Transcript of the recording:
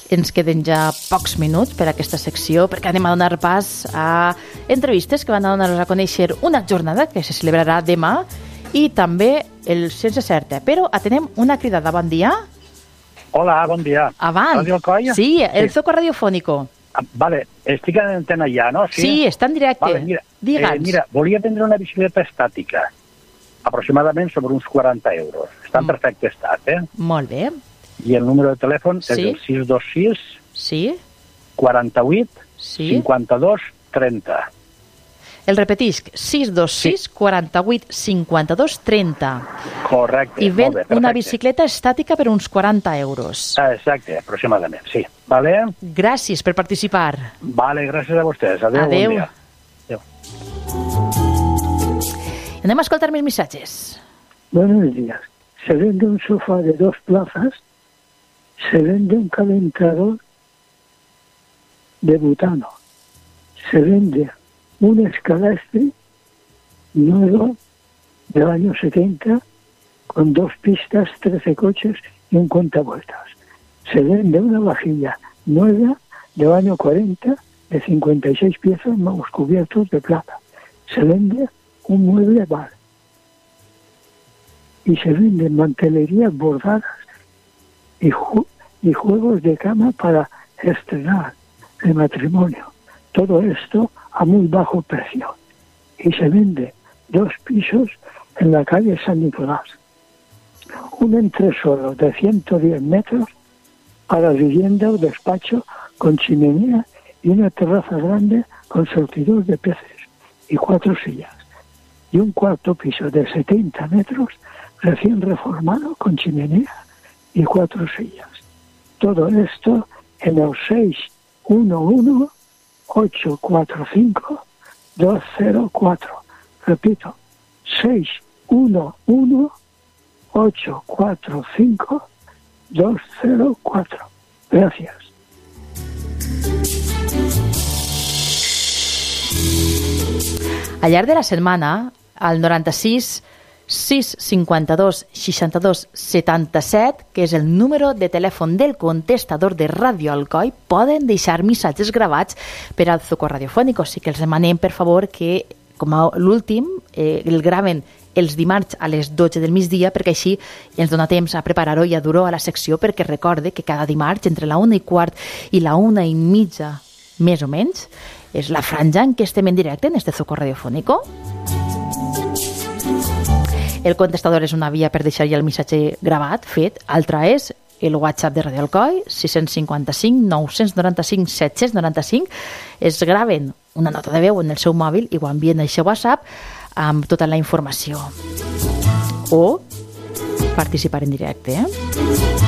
ens queden ja pocs minuts per a aquesta secció, perquè anem a donar pas a entrevistes que van a donar-nos a conèixer una jornada que se celebrarà demà i també el Sense Certa. Però atenem una cridada. Bon dia. Hola, bon dia. Avant. Radio Alcoi? Sí, el Zoco Radiofónico. Vale, estic en antena ja, no? Sí, està en directe. Vale, Digue'ns. mira, volia prendre una bicicleta estàtica, aproximadament sobre uns 40 euros. Està en perfecte estat, Molt bé. I el número de telèfon és el 626 Sí. 48 Sí. 52 30. El repetisc, 626 48 52 30. Correcte, I ven molt bé, perfecte. una bicicleta estàtica per uns 40 euros. Exacte, aproximadament, sí. Vale? Gràcies per participar. Vale, gràcies a vostès. Adéu, Adéu. bon dia. Adéu. Anem a escoltar més missatges. Buenos días. Se vende un sofá de 2 plazas, se vende un calentador de butano, se vende un escalastre nuevo del año 70 con 2 pistas, 13 coches y un cuentavueltas. Se vende una vajilla nueva del año 40 de 56 piezas más cubiertos de plata. Se vende un mueble bar. Y se venden mantelerías bordadas y juegos de cama para estrenar el matrimonio. Todo esto a muy bajo precio. Y se vende 2 pisos en la calle San Nicolás. Un entresuelo de 110 metros para vivienda o despacho con chimenea y una terraza grande con surtidor de peces y 4 sillas. Y un cuarto piso de 70 metros recién reformado con chimenea y 4 sillas. Todo esto en el 611-845-204. Repito, 611-845-204. Gracias. Al llarg de la setmana, al 96 652 62 77, que és el número de telèfon del contestador de Ràdio Alcoi, poden deixar missatges gravats per al Zoco Radiofónico. Sí que els demanem, per favor, que, com a l'últim, el graven els dimarts a les 12 del migdia, perquè així ens dona temps a preparar-ho i a dur-ho a la secció, perquè recorde que cada dimarts, entre la 1:15 i la 1:30, més o menys, és la franja en què estem en directe en este Zoco Radiofónico. El contestador és una via per deixar ja el missatge gravat, fet. Altra és el WhatsApp de Radio Alcoi, 655 995 795. Es graven una nota de veu en el seu mòbil i ho envien al seu WhatsApp amb tota la informació. O participar en directe,